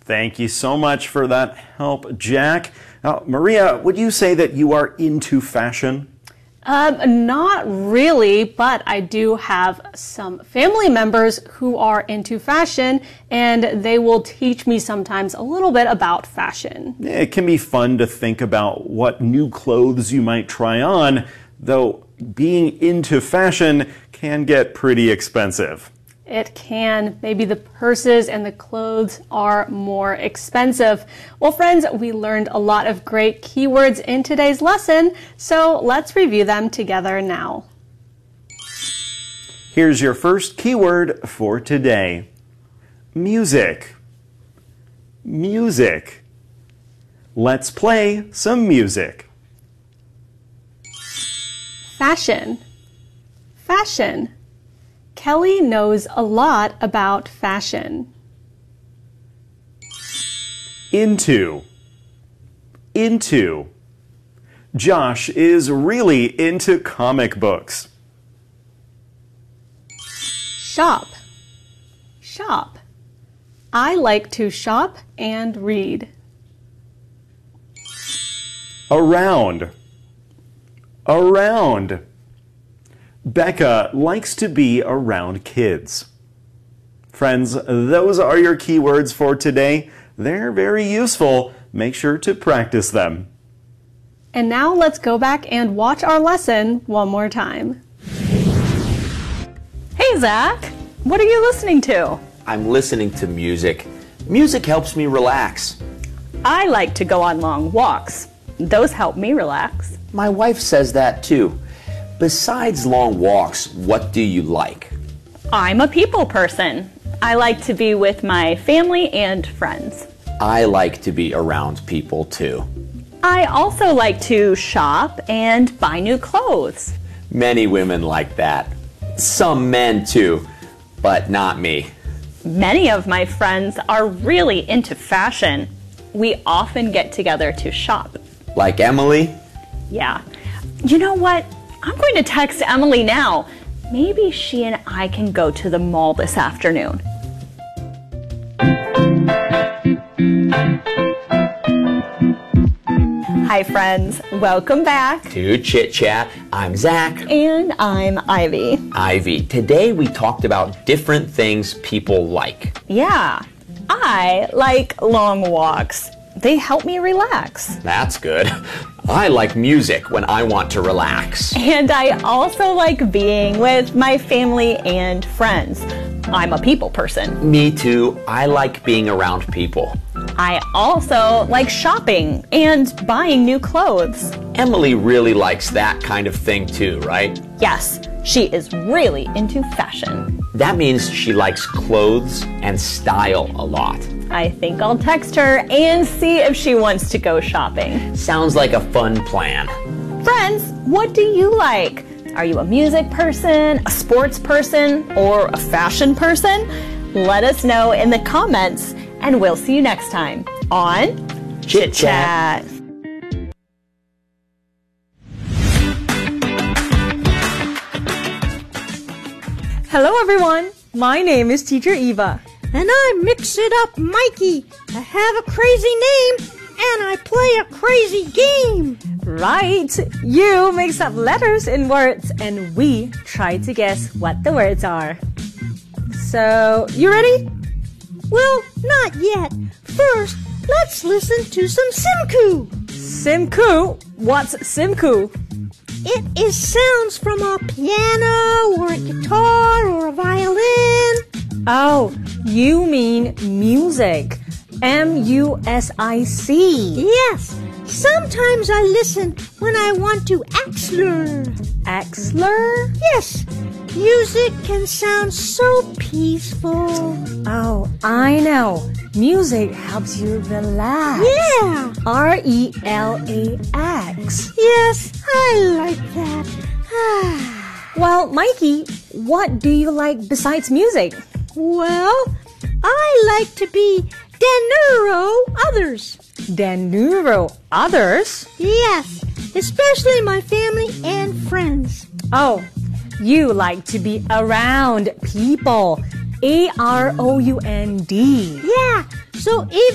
Thank you so much for that help, Jack. Now, Maria, would you say that you are into fashion? Not really, but I do have some family members who are into fashion, and they will teach me sometimes a little bit about fashion. It can be fun to think about what new clothes you might try on, though being into fashion can get pretty expensive. It can. Maybe the purses and the clothes are more expensive. Well, friends, we learned a lot of great keywords in today's lesson, so let's review them together now. Here's your first keyword for today. Music. Music. Let's play some music. Fashion. Fashion. Kelly knows a lot about fashion. Into. Into. Josh is really into comic books. Shop. Shop. I like to shop and read. Around. Around. Becca likes to be around kids. Friends, those are your keywords for today. They're very useful. Make sure to practice them. And now let's go back and watch our lesson one more time. Hey, Zach, what are you listening to? I'm listening to music. Music helps me relax. I like to go on long walks. Those help me relax. My wife says that too. Besides long walks, what do you like? I'm a people person. I like to be with my family and friends. I like to be around people too. I also like to shop and buy new clothes. Many women like that. Some men too, but not me. Many of my friends are really into fashion. We often get together to shop. Like Emily? Yeah. You know what? I'm going to text Emily now. Maybe she and I can go to the mall this afternoon. Hi friends, welcome back To Chit Chat. I'm Zach. and I'm Ivy. Ivy. Today we talked about different things people like. Yeah, I like long walks. They help me relax. That's good. I like music when I want to relax. And I also like being with my family and friends. I'm a people person. Me too. I like being around people. I also like shopping and buying new clothes. Emily really likes that kind of thing too, right? Yes, she is really into fashion. That means she likes clothes and style a lot. I think I'll text her and see if she wants to go shopping. Sounds like a fun plan. Friends, what do you like? Are you a music person, a sports person, or a fashion person? Let us know in the comments, and we'll see you next time on Chit Chat. Hello everyone, my name is Teacher Eva. And I'm Mix It Up Mikey. I have a crazy name and I play a crazy game. Right, you mix up letters in words and we try to guess what the words are. So, you ready? Well, not yet. First, let's listen to some Simku. Simku? What's Simku? It is sounds from a piano or a guitar or a violin. Oh, you mean music. M-U-S-I-C. Yes, sometimes I listen when I want to axler. Axler? Yes, music can sound so peaceful. Oh, I know. Music helps you relax. Yeah. R-E-L-A-X. Yes, I like that. Well, Mikey, what do you like besides music? Well, I like to be denuro others. Denuro others? Yes, especially my family and friends. Oh, you like to be around people. A-R-O-U-N-D. Yeah, so even